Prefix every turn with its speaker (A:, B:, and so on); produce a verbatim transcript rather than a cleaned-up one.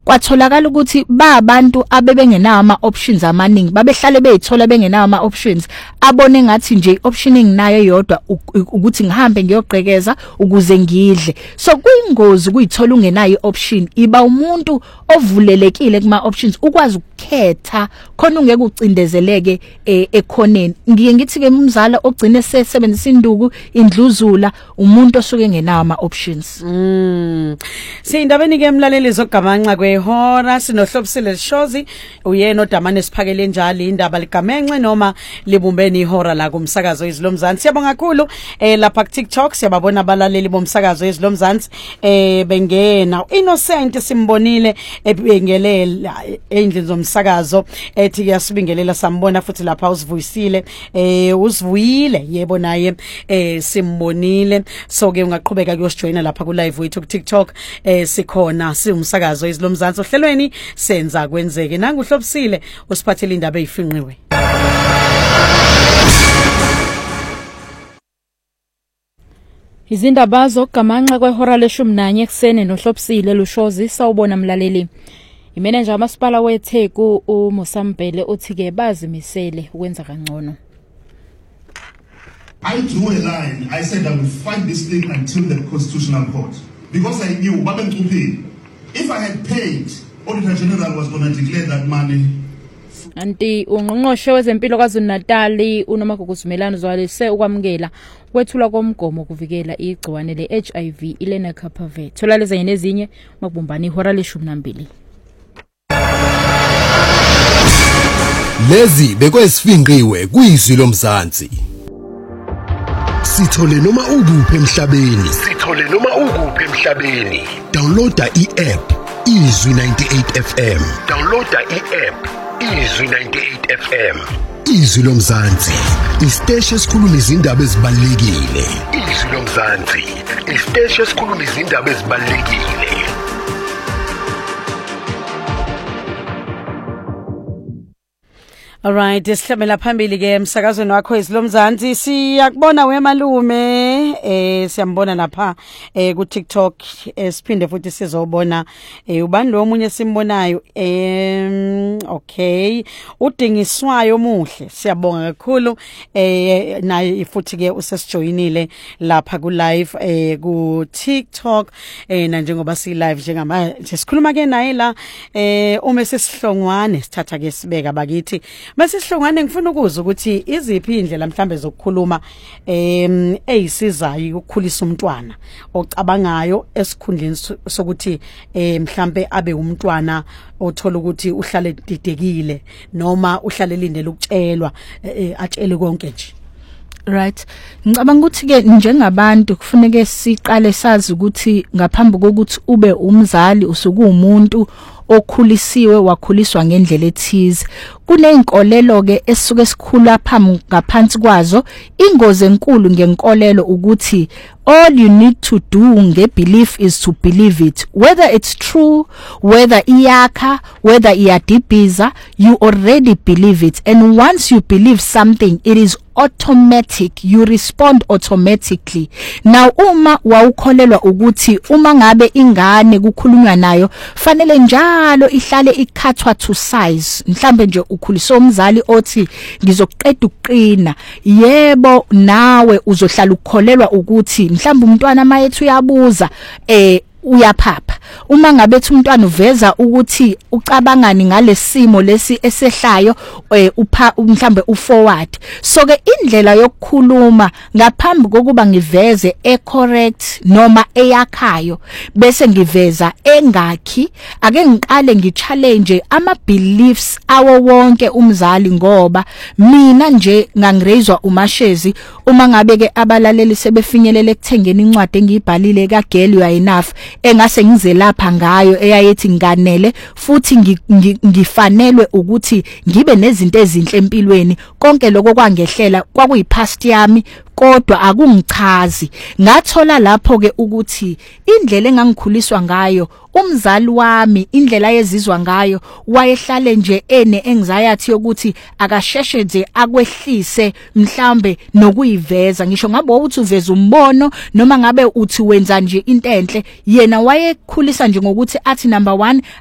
A: kwatholakala ukuthi ba abantu abebengenawo ama options amaningi babehlale beyithola bengenawo ama options abone ngathi nje option enginayo yodwa ukuthi ngihambe ngiyogqekeza ukuze ngidle. So kuyingozi ukuyithola ungenayo option, iba umuntu ovulelekile kuma options ukwazi ukukhetha khona ungeke ucindezeleke ekhoneni. Ngiye ngithi ke umzala ogcine sesebenzisa induku indluzula umuntu osuke engenawo ama options.
B: Mm. Sindabeni ke mlaleli zogamanxa kwehora sinohlobisile Shozi uyena odamane siphakele njalo indaba ligamenxe noma libumbeni ihora la kumsakazo izilomzansi. Siyabonga kakhulu eh lapha ku TikTok siyababona abalaleli bomsakazo izilomzansi eh bengena Innocent simbonile ebengelela endlini zomsakazo ethi kuyasibingelela sambona futhi lapha usivuyisile eh usivuyile yebo naye eh simbonile. So ke ungaqhubeka kuyosijoina lapha ku live wethu ku TikTok eh sikhona siumsakazo izilomzansi ohlelweni senza kwenzeke nangu uhlobisile usiphathele indaba ezifinqiwe.
C: Izindaba zogamanxa kwehora leshumi nanye eksene nohlobisile Lushozi sawubona mlaleli. Imeneja amasipala weTheku uMosambele uthi ke bazimisele ukwenza kangcono.
D: I drew a line. I said I will fight this thing until the Constitutional Court because I knew if I had paid, Auditor General was going to declare that money.
C: Anti ungqongqoshe wezempilo kwaZulu Natal uNomagugu Simelane zwalise ukwamukela kwethula komgomo kuvikela igciwane le H I V iLena Kapave. Thola lezi nezinye makubumbana ihora leshumi nambili.
E: Lezi bekwesifinqiwe kuyizwi lomzansi.
F: Sithole noma ukuphi emhlabeni. Sithole noma ukuphi emhlabeni. Downloada i-app Izwi ninety-eight F M. Downloada i-app Izwi ninety-eight F M. Izwi lomzansi, isiteshi esikhuluma izindaba ezibalekile. Izwi lomzansi, isiteshi esikhuluma izindaba ezibalekile.
B: Alright, sihlamela phambili ke emsakazweni wakho izilomzansi siyakubona wemalume eh siyambona lapha eh ku TikTok esiphinde futhi sizobona eh ubani lo omunye simbonayo eh okay udingiswayo muhle siyabonga kakhulu eh naye futhi ke usesijoyinile lapha ku live eh ku TikTok eh na njengoba si live njengama sikhuluma ke naye la eh uma sesihlongwane sithatha ke sibeka bakithi Mase sihlongane ngifuna ukuza ukuthi iziphi indlela mhlambe zokukhuluma em eyisizayo ukukhulisa umntwana ocabangayo esikhundleni sokuthi eh mhlambe abe umntwana othola ukuthi uhlale didekile noma uhlale lindele ukutshelwa atshele konke nje.
A: Right. Ngicabanga ukuthi ke njengabantu kufuneke siqale sazi ukuthi ngaphambi kokuthi ube umzali usuku umuntu okhulisiwe wakhuliswa ngendlela ethize. Kuneyinkolelo ke esuke sikhula phambi ngaphansi kwazo. Ingozi enkulu ngenkolelo ukuthi all you need to do ngebelief is to believe it, whether it's true, whether iyakha, whether iyadibiza, you already believe it, and once you believe something it is automatic, you respond automatically. Now uma wawukholelwa ukuthi uma ngabe ingane kukhulunywa nayo fanele njalo ihlale ikhathwa to size, mhlambe nje ukhuliso umzali othi ngizoqeda ukuqina, yebo nawe uzohlala ukholelwa ukuthi mhlambe umntwana mayethu uyabuza eh uyaphapha. Uma ngabe ethi umntwana uveza ukuthi ucabangani ngalesimo lesi esehlayo upha mhlambe uforward. So ke indlela yokukhuluma ngaphambi kokuba ngiveze e correct noma eyakhayo bese ngiveza engakhi, ake ngiqale ngichallenge ama beliefs awo wonke umzali ngoba mina nje ngangirezwa umashezi uma ngabe ke abalaleli sebefinyelele ekuthengeni incwadi engiyibhalile ka Girl You Are Enough engase ngize lapha ngayo eyayethi nganele futhi ngifanelwe ukuthi ngibe nezinto ezinhle empilweni. Konke lokho kwangehlela kwakuyipast yami kodwa akungichazi. Ngathola lapho ke ukuthi indlela engangikhuliswa ngayo umzali wami, indlela yezizwa ngayo wayehlale nje ene anxiety yokuthi akasheshe nje akwehlise mhlambe nokuyiveza. Ngisho ngabe uthi uveza umbono noma ngabe uthi wenza nje into enhle, yena wayekhulisa nje ngokuthi athi number one